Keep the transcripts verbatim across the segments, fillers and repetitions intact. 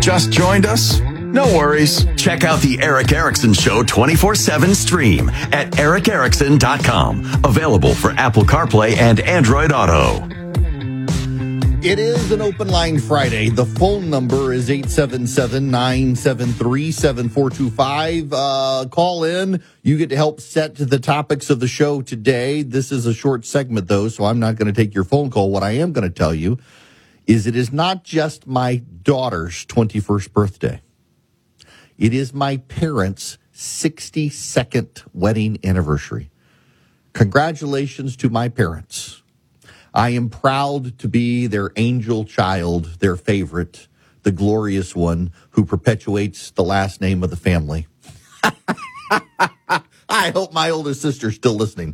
Just joined us? No worries. Check out the Eric Erickson Show twenty-four seven stream at eric erickson dot com. Available for Apple CarPlay and Android Auto. It is an open line Friday. The phone number is eight seven seven, nine seven three, seven four two five. Uh, call in. You get to help set the topics of the show today. This is a short segment, though, so I'm not going to take your phone call. What I am going to tell you is it is not just my daughter's twenty-first birthday. It is my parents' sixty-second wedding anniversary. Congratulations to my parents. I am proud to be their angel child, their favorite, the glorious one who perpetuates the last name of the family. I hope my oldest sister's still listening.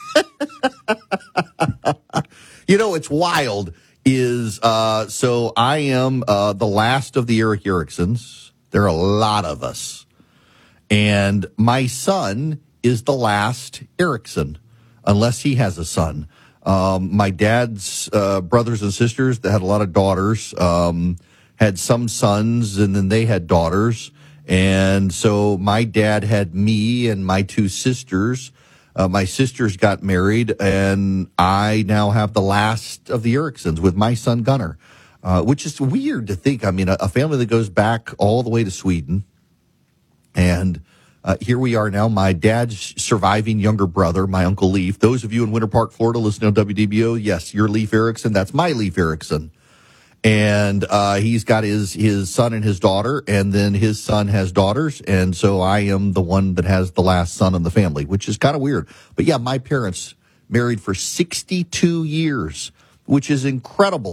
You know, it's wild. Is uh, so I am uh, the last of the Eric Ericksons. There are a lot of us. And my son is the last Erickson, unless he has a son. Um, my dad's uh, brothers and sisters that had a lot of daughters um, had some sons, and then they had daughters. And so my dad had me and my two sisters. Uh, my sisters got married, and I now have the last of the Ericksons with my son Gunnar, uh, which is weird to think. I mean, a, a family that goes back all the way to Sweden. And uh, here we are now. My dad's surviving younger brother, my Uncle Leaf. Those of you in Winter Park, Florida, listening on W D B O, yes, you're Leif Erickson. That's my Leif Erickson. And uh, he's got his, his son and his daughter, and then his son has daughters. And so I am the one that has the last son in the family, which is kind of weird. But yeah, my parents married for sixty-two years, which is incredible.